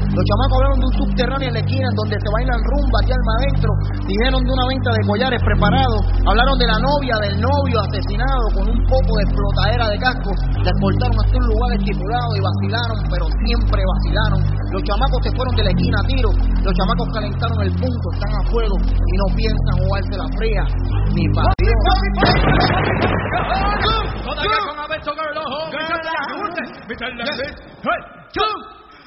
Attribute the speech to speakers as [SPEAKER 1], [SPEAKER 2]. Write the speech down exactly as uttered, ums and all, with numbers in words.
[SPEAKER 1] Los chamacos hablaron de un subterráneo en la esquina donde se bailan rumba aquí alma adentro. Dijeron de una venta de collares preparados. Hablaron de la novia, del novio asesinado con un poco de explotadera de cascos. La exportaron hasta un lugar estipulado y vacilaron, pero siempre vacilaron. Los chamacos se fueron de la esquina a tiro. Los chamacos calentaron el punto, están a fuego y no piensan jugarse la fría ni para Dios.
[SPEAKER 2] Todavía con Alberto Girl, ojo, Mister Hey,